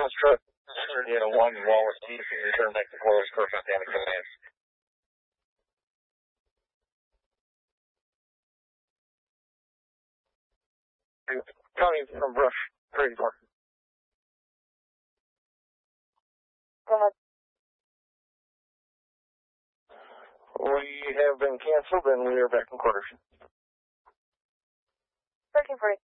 Wallace truck, yeah, 1 Wallace T, can return back to Flores, Corps Fontana Command. Tony from Brush, 34. Go ahead. We have been canceled and we are back in quarters. 1340.